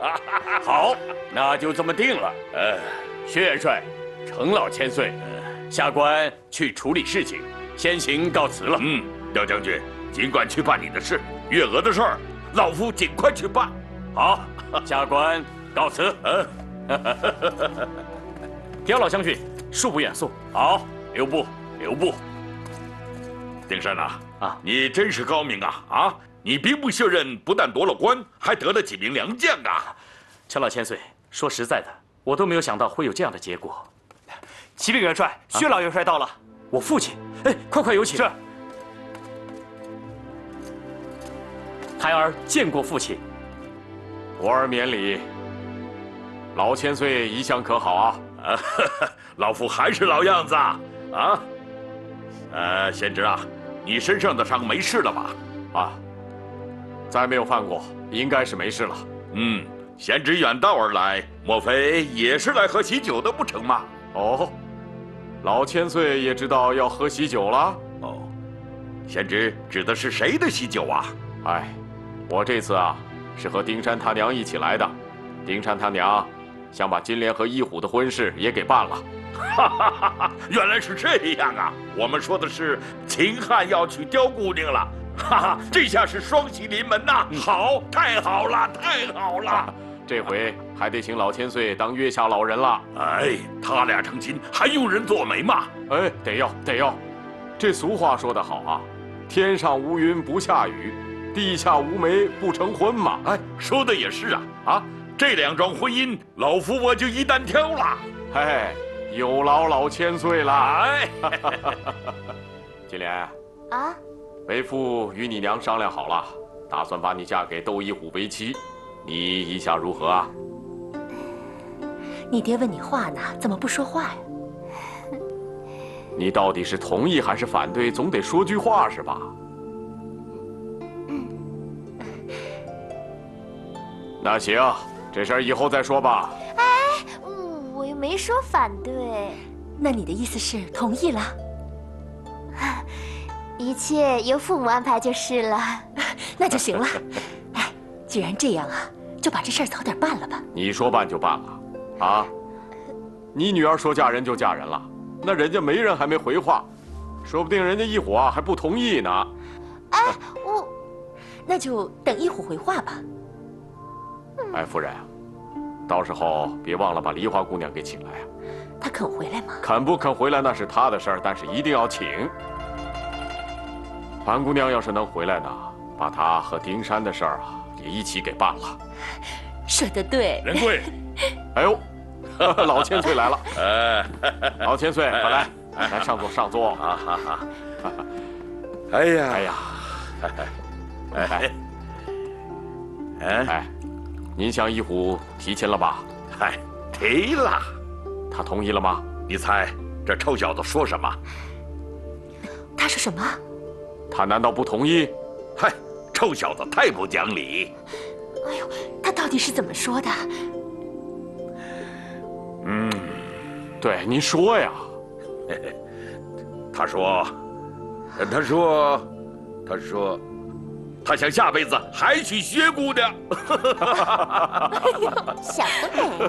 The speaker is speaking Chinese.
好，那就这么定了。薛元帅，承老千岁，下官去处理事情，先行告辞了。 廖将军，尽管去办你的事，月娥的事儿，老夫尽快去办。 好，下官告辞。 刁老将军，恕不远送。 好，留步，留步。 丁山呐，你真是高明啊！你兵部卸任，不但夺了官，还得了几名良将啊！ 陈老千岁，说实在的，我都没有想到会有这样的结果。启禀元帅，薛老元帅到了。我父亲，哎，快有请。是。孩儿见过父亲。 徒儿免礼。老千岁一向可好啊？ 老夫还是老样子贤侄啊，你身上的伤没事了吧？ 再没有犯过，应该是没事了。 贤侄远道而来，莫非也是来喝喜酒的不成吗？ 老千岁也知道要喝喜酒了。 贤侄指的是谁的喜酒啊？ 我这次是和丁山他娘一起来的。丁山他娘想把金莲和一虎的婚事也给办了。 原来是这样啊！我们说的是秦汉要娶刁姑娘了。这下是双喜临门呐！好，太好了，太好了！ 这回还得请老千岁当月下老人了。 他俩成亲还用人做媒吗？ 得要。这俗话说得好天上无云不下雨，地下无媒不成婚嘛。 说的也是这两桩婚姻，老夫我就一单挑了。 有劳老千岁了。金莲为父与你娘商量好了，打算把你嫁给窦一虎为妻，你意下如何啊？ 你爹问你话呢，怎么不说话呀？ 你到底是同意还是反对？总得说句话是吧？那行，这事儿以后再说吧。 我又没说反对。 那你的意思是同意了？ 一切由父母安排就是了。 那就行了。既然这样就把这事儿早点办了吧。 你说办就办了你女儿说嫁人就嫁人了，那人家媒人还没回话，说不定人家一虎还不同意呢。 那就等一虎回话吧。 夫人到时候别忘了把梨花姑娘给请来她肯回来吗？ 肯不肯回来那是她的事儿，但是一定要请。樊姑娘要是能回来呢，把她和丁山的事儿也一起给办了。 说得对。 仁贵。 老千岁来了。老千岁，快来，上座上座。您向一虎提亲了吧？ 提了。 他同意了吗？ 你猜这臭小子说什么？ 他说什么？ 他难道不同意？ 臭小子太不讲理。 他到底是怎么说的？ 对，您说呀。 他说，他想下辈子还娶薛姑娘。 想得美。